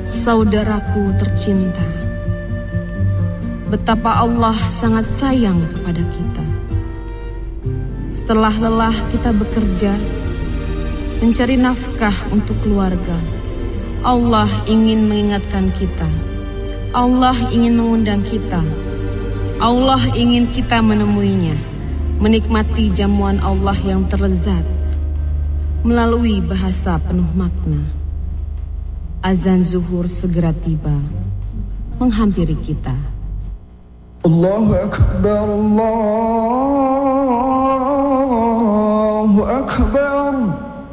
Saudaraku tercinta, betapa Allah sangat sayang kepada kita. Setelah lelah kita bekerja, mencari nafkah untuk keluarga, Allah ingin mengingatkan kita. Allah ingin mengundang kita. Allah ingin kita menemuinya, menikmati jamuan Allah yang terlezat melalui bahasa penuh makna. Azan zuhur segera tiba, menghampiri kita. Allahu Akbar, Allahu Akbar.